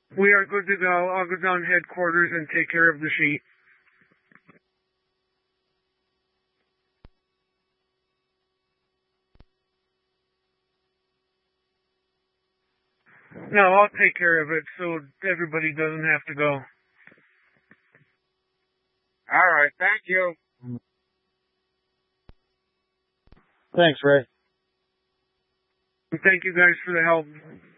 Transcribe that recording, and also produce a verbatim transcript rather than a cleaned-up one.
We are good to go. I'll go down headquarters and take care of the sheet. No, I'll take care of it so everybody doesn't have to go. All right, thank you. Thanks, Ray. Thank you guys for the help.